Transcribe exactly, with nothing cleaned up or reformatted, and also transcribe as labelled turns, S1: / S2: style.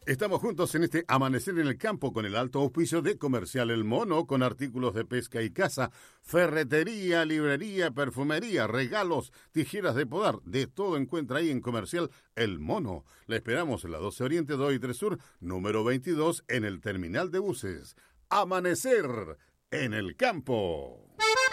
S1: Estamos juntos en este Amanecer en el Campo con el alto auspicio de Comercial El Mono, con artículos de pesca y caza, ferretería, librería, perfumería, regalos, tijeras de podar, de todo encuentra ahí en Comercial El Mono. Le esperamos en la doce Oriente, dos y tres Sur, número veintidós, en el terminal de buses. Amanecer en el Campo.